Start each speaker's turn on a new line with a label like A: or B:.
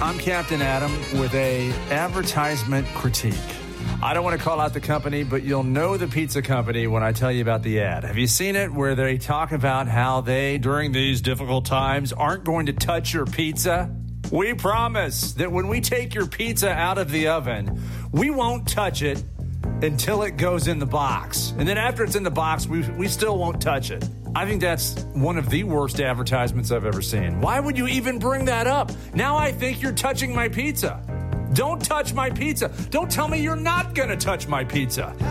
A: I'm Captain Adam with a advertisement critique. I don't want to call out the company, but you'll know the pizza company when I tell you about the ad. Have you seen it where they talk about how they, during these difficult times, aren't going to touch your pizza? We promise that when we take your pizza out of the oven, we won't touch it until it goes in the box. And then after it's in the box, we still won't touch it. I think that's one of the worst advertisements I've ever seen. Why would you even bring that up? Now I think you're touching my pizza. Don't touch my pizza. Don't tell me you're not going to touch my pizza.